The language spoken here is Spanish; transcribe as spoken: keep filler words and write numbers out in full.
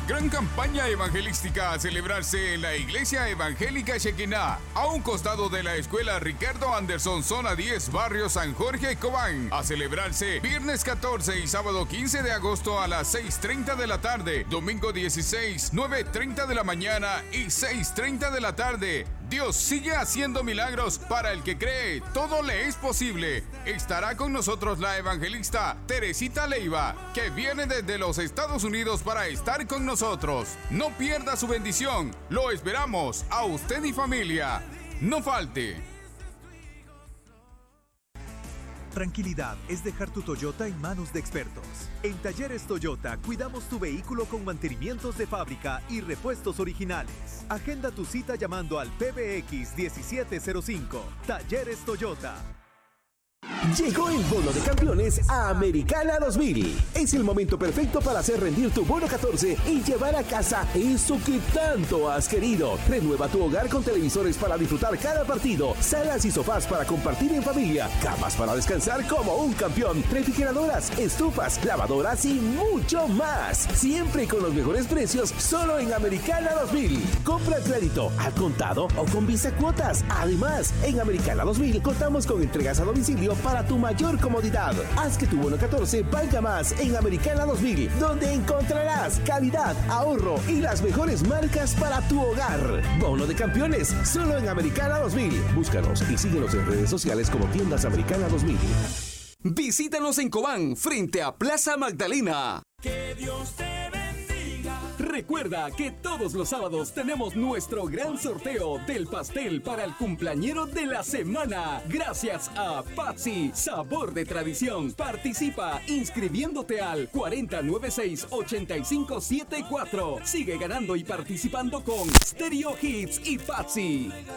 Gran campaña evangelística a celebrarse en la Iglesia Evangélica Shekinah, a un costado de la Escuela Ricardo Anderson, zona diez, barrio San Jorge, Cobán. A celebrarse viernes catorce y sábado quince de agosto a las seis treinta de la tarde, domingo dieciséis, nueve treinta de la mañana y seis treinta de la tarde. Dios sigue haciendo milagros para el que cree, todo le es posible. Estará con nosotros la evangelista Teresita Leiva, que viene desde los Estados Unidos para estar con nosotros. No pierda su bendición, lo esperamos a usted y familia. No falte. Tranquilidad es dejar tu Toyota en manos de expertos. En Talleres Toyota cuidamos tu vehículo con mantenimientos de fábrica y repuestos originales. Agenda tu cita llamando al P B X diecisiete cero cinco. Talleres Toyota. Llegó el bono de campeones a Americana dos mil. Es el momento perfecto para hacer rendir tu bono catorce y llevar a casa eso que tanto has querido. Renueva tu hogar con televisores para disfrutar cada partido, salas y sofás para compartir en familia, camas para descansar como un campeón, refrigeradoras, estufas, lavadoras y mucho más. Siempre con los mejores precios, solo en Americana dos mil. Compra a crédito, al contado o con Visa Cuotas. Además, en Americana dos mil contamos con entregas a domicilio para tu mayor comodidad. Haz que tu bono catorce valga más en Americana dos mil, donde encontrarás calidad, ahorro y las mejores marcas para tu hogar. Bono de campeones, solo en Americana dos mil. Búscanos y síguenos en redes sociales como Tiendas Americana dos mil. Visítanos en Cobán, frente a Plaza Magdalena. Que Dios te bendiga. Recuerda que todos los sábados tenemos nuestro gran sorteo del pastel para el cumpleañero de la semana. Gracias a Patsy, sabor de tradición. Participa inscribiéndote al cuatro cero nueve seis, ocho cinco siete cuatro. Sigue ganando y participando con Stereo Hits y Patsy.